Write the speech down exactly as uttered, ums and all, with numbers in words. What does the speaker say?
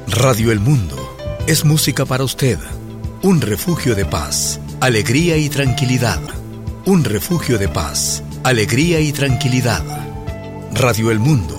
Radio El Mundo es música para usted, un refugio de paz, alegría y tranquilidad. Un refugio de paz, alegría y tranquilidad. Radio El Mundo,